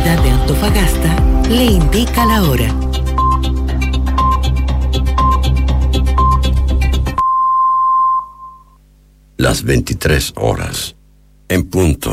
Universidad de Antofagasta le indica la hora. Las 23 horas, en punto.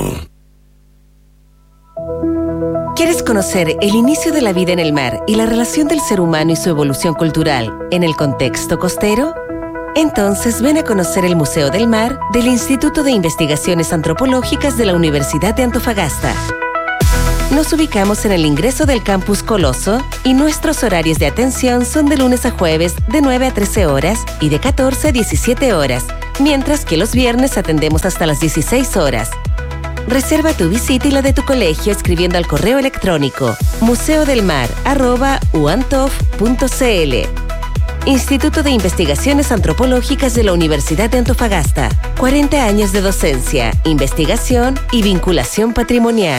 ¿Quieres conocer el inicio de la vida en el mar y la relación del ser humano y su evolución cultural en el contexto costero? Entonces ven a conocer el Museo del Mar del Instituto de Investigaciones Antropológicas de la Universidad de Antofagasta. Nos ubicamos en el ingreso del Campus Coloso y nuestros horarios de atención son de lunes a jueves de 9 a 13 horas y de 14 a 17 horas, mientras que los viernes atendemos hasta las 16 horas. Reserva tu visita y la de tu colegio escribiendo al correo electrónico museodelmar@uantof.cl. Instituto de Investigaciones Antropológicas de la Universidad de Antofagasta. 40 años de docencia, investigación y vinculación patrimonial.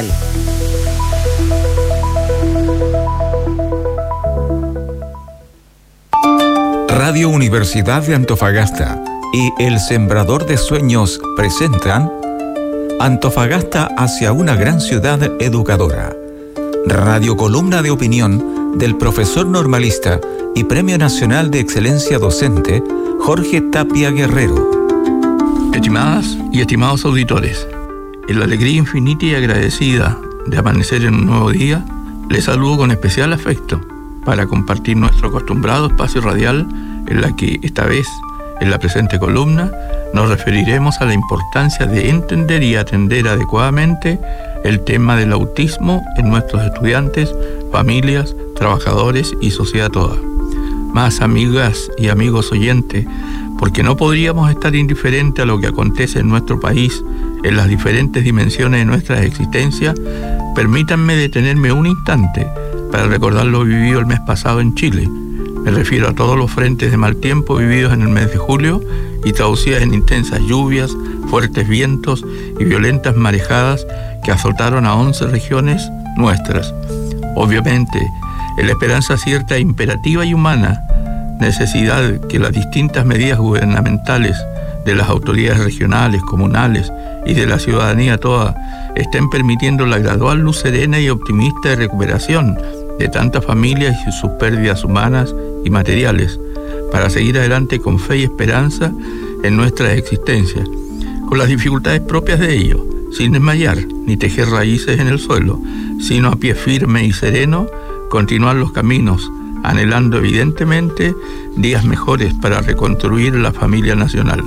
Radio Universidad de Antofagasta y El Sembrador de Sueños presentan Antofagasta hacia una gran ciudad educadora. Radio columna de opinión del profesor normalista y Premio Nacional de Excelencia Docente, Jorge Tapia Guerrero. Estimadas y estimados auditores, en la alegría infinita y agradecida de amanecer en un nuevo día, les saludo con especial afecto para compartir nuestro acostumbrado espacio radial en la que, esta vez, en la presente columna, nos referiremos a la importancia de entender y atender adecuadamente el tema del autismo en nuestros estudiantes, familias, trabajadores y sociedad toda. Más amigas y amigos oyentes, porque no podríamos estar indiferentes a lo que acontece en nuestro país en las diferentes dimensiones de nuestra existencia, permítanme detenerme un instante para recordar lo vivido el mes pasado en Chile. Me refiero a todos los frentes de mal tiempo vividos en el mes de julio y traducidas en intensas lluvias, fuertes vientos y violentas marejadas que azotaron a 11 regiones nuestras. Obviamente, en la esperanza cierta, imperativa y humana, necesidad que las distintas medidas gubernamentales de las autoridades regionales, comunales y de la ciudadanía toda estén permitiendo la gradual luz serena y optimista de recuperación de tantas familias y sus pérdidas humanas y materiales, para seguir adelante con fe y esperanza en nuestra existencia, con las dificultades propias de ello, sin desmayar ni tejer raíces en el suelo, sino a pie firme y sereno, continuar los caminos, anhelando evidentemente días mejores para reconstruir la familia nacional.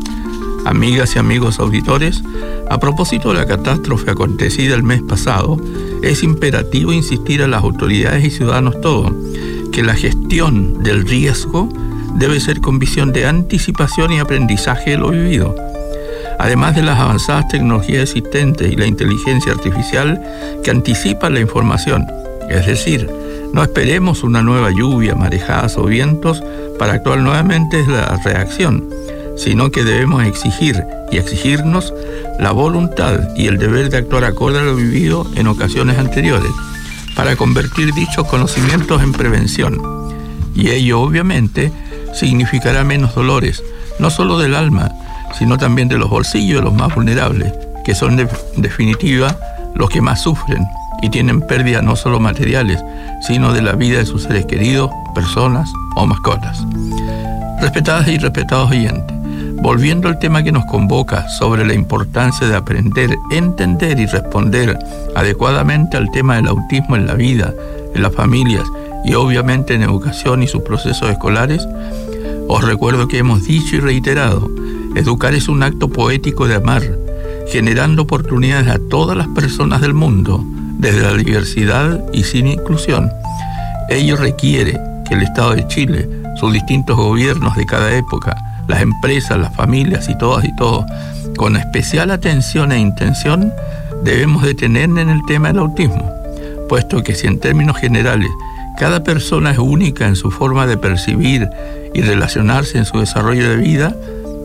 Amigas y amigos auditores, a propósito de la catástrofe acontecida el mes pasado, es imperativo insistir a las autoridades y ciudadanos todos que la gestión del riesgo debe ser con visión de anticipación y aprendizaje de lo vivido. Además de las avanzadas tecnologías existentes y la inteligencia artificial que anticipa la información, es decir, no esperemos una nueva lluvia, marejadas o vientos para actuar nuevamente desde la reacción, sino que debemos exigir y exigirnos la voluntad y el deber de actuar acorde a lo vivido en ocasiones anteriores, para convertir dichos conocimientos en prevención. Y ello, obviamente, significará menos dolores, no solo del alma, sino también de los bolsillos de los más vulnerables, que son en definitiva los que más sufren y tienen pérdidas no solo materiales, sino de la vida de sus seres queridos, personas o mascotas. Respetadas y respetados oyentes, volviendo al tema que nos convoca sobre la importancia de aprender, entender y responder adecuadamente al tema del autismo en la vida, en las familias y obviamente en educación y sus procesos escolares, os recuerdo que hemos dicho y reiterado, educar es un acto poético de amar, generando oportunidades a todas las personas del mundo, desde la diversidad y sin inclusión. Ello requiere que el Estado de Chile, sus distintos gobiernos de cada época, las empresas, las familias y todas y todos, con especial atención e intención, debemos detenernos en el tema del autismo, puesto que si en términos generales cada persona es única en su forma de percibir y relacionarse en su desarrollo de vida,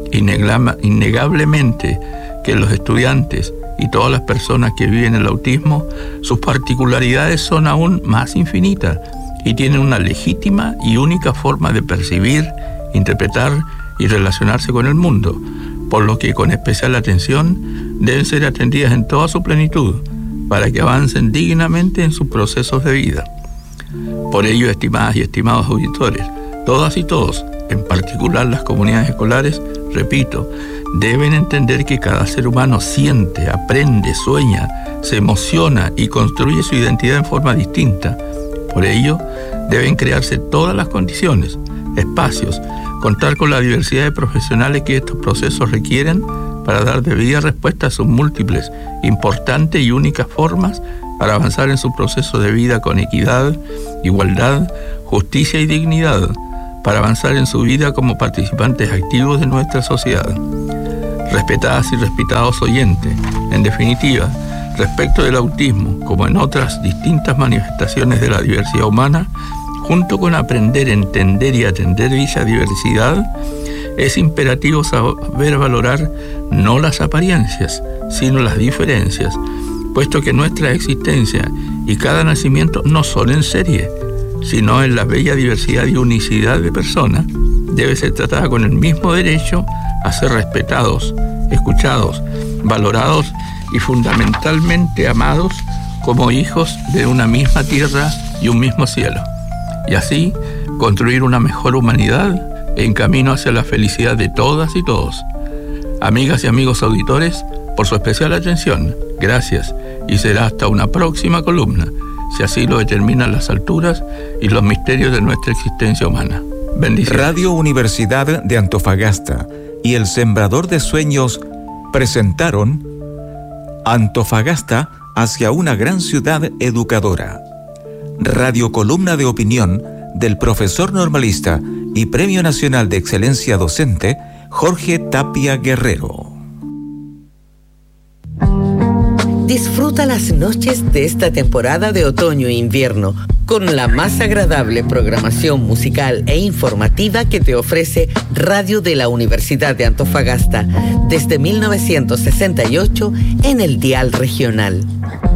innegablemente que los estudiantes y todas las personas que viven el autismo, sus particularidades son aún más infinitas y tienen una legítima y única forma de percibir, interpretar y relacionarse con el mundo, por lo que con especial atención deben ser atendidas en toda su plenitud, para que avancen dignamente en sus procesos de vida. Por ello, estimadas y estimados auditores, todas y todos, en particular las comunidades escolares, repito, deben entender que cada ser humano siente, aprende, sueña, se emociona y construye su identidad en forma distinta. Por ello, deben crearse todas las condiciones, espacios, contar con la diversidad de profesionales que estos procesos requieren para dar debida respuesta a sus múltiples, importantes y únicas formas para avanzar en su proceso de vida con equidad, igualdad, justicia y dignidad, para avanzar en su vida como participantes activos de nuestra sociedad. Respetadas y respetados oyentes, en definitiva, respecto del autismo, como en otras distintas manifestaciones de la diversidad humana, junto con aprender, entender y atender dicha diversidad, es imperativo saber valorar no las apariencias, sino las diferencias, puesto que nuestra existencia y cada nacimiento no son en serie, sino en la bella diversidad y unicidad de personas, debe ser tratada con el mismo derecho a ser respetados, escuchados, valorados y fundamentalmente amados como hijos de una misma tierra y un mismo cielo, y así construir una mejor humanidad en camino hacia la felicidad de todas y todos. Amigas y amigos auditores, por su especial atención, gracias, y será hasta una próxima columna, si así lo determinan las alturas y los misterios de nuestra existencia humana. Bendiciones. Radio Universidad de Antofagasta y El Sembrador de Sueños presentaron Antofagasta hacia una gran ciudad educadora. Radio columna de opinión del profesor normalista y Premio Nacional de Excelencia Docente, Jorge Tapia Guerrero. Disfruta las noches de esta temporada de otoño e invierno con la más agradable programación musical e informativa que te ofrece Radio de la Universidad de Antofagasta desde 1968 en el dial regional.